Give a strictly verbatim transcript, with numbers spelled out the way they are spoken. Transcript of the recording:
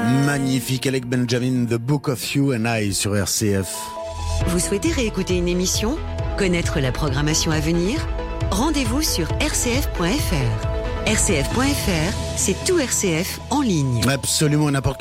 Magnifique, Alec Benjamin, The Book of You and I sur R C F. Vous souhaitez réécouter une émission? Connaître la programmation à venir? Rendez-vous sur r c f point f r. r c f point f r, c'est tout R C F en ligne. Absolument, n'importe